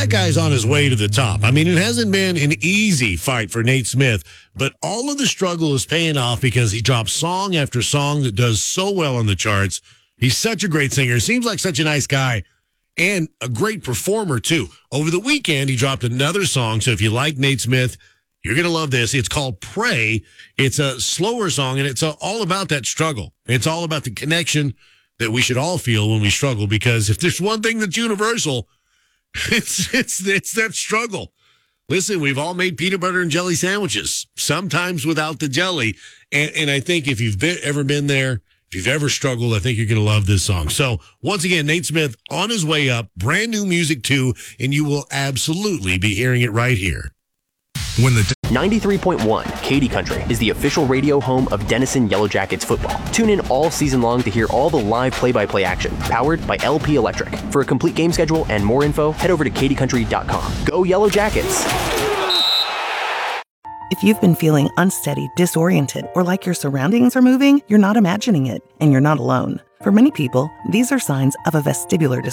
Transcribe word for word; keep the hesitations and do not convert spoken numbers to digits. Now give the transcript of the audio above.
that guy's on his way to the top. I mean, it hasn't been an easy fight for Nate Smith, but all of the struggle is paying off because he drops song after song that does so well on the charts. He's such a great singer. Seems like such a nice guy and a great performer, too. Over the weekend, he dropped another song. So if you like Nate Smith, you're going to love this. It's called Pray. It's a slower song, and it's a, all about that struggle. It's all about the connection that we should all feel when we struggle, because if there's one thing that's universal, it's it's it's that struggle. Listen, we've all made peanut butter and jelly sandwiches, sometimes without the jelly. And, and I think if you've been, ever been there, if you've ever struggled, I think you're going to love this song. So once again, Nate Smith on his way up, brand new music too, and you will absolutely be hearing it right here. When the ninety-three point one Katy Country is the official radio home of Denison Yellow Jackets football. Tune in all season long to hear all the live play-by-play action, powered by L P Electric. For a complete game schedule and more info, head over to katy country dot com. Go Yellow Jackets! If you've been feeling unsteady, disoriented, or like your surroundings are moving, you're not imagining it, and you're not alone. For many people, these are signs of a vestibular disorder.